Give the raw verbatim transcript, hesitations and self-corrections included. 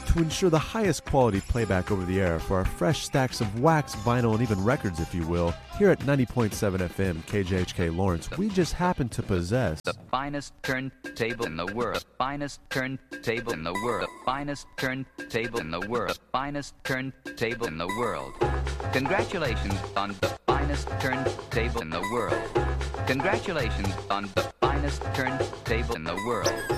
to ensure the highest quality playback over the air for our fresh stacks of wax, vinyl, and even records, if you will, here at ninety point seven F M K J H K Lawrence, we just happen to possess the finest turntable in the world, finest turntable in the world, finest turntable in the world, finest turntable in the world. Congratulations on the finest turntable in the world. Congratulations on the finest turntable in the world.